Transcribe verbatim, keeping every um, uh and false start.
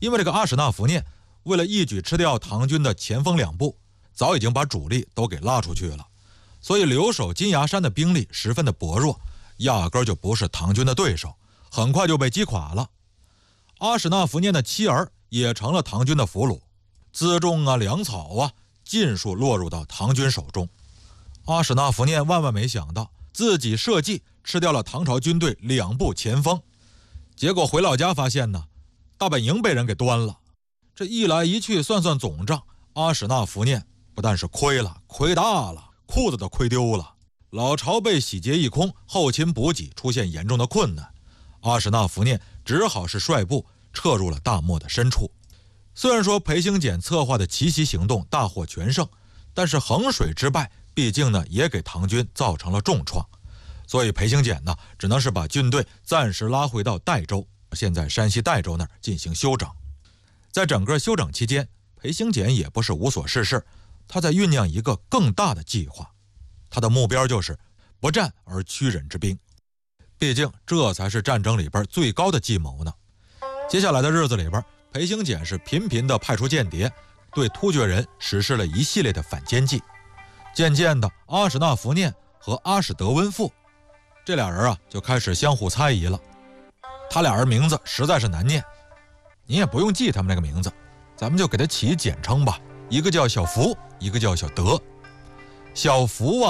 因为这个阿史那福念为了一举吃掉唐军的前锋两部，早已经把主力都给拉出去了，所以留守金牙山的兵力十分的薄弱，压根就不是唐军的对手，很快就被击垮了。阿史那福念的妻儿也成了唐军的俘虏，辎重啊、粮草啊，尽数落入到唐军手中。阿史那福念万万没想到，自己设计吃掉了唐朝军队两部前锋，结果回老家发现呢，大本营被人给端了。这一来一去算算总账，阿史那福念不但是亏了，亏大了，裤子都亏丢了。老巢被洗劫一空，后勤补给出现严重的困难，阿史那福念只好是率部撤入了大漠的深处。虽然说裴行俭策划的奇袭行动大获全胜，但是衡水之败毕竟呢也给唐军造成了重创，所以裴行俭呢只能是把军队暂时拉回到代州，现在山西代州那儿进行休整。在整个休整期间，裴行俭也不是无所事事，他在酝酿一个更大的计划，他的目标就是不战而屈人之兵，毕竟这才是战争里边最高的计谋呢。接下来的日子里边，裴行俭是频频地派出间谍，对突厥人实施了一系列的反间计。渐渐的，阿史那福念和阿史德温父这俩人啊就开始相互猜疑了。他俩人名字实在是难念，你也不用记他们那个名字，咱们就给他起简称吧，一个叫小福，一个叫小德。小福啊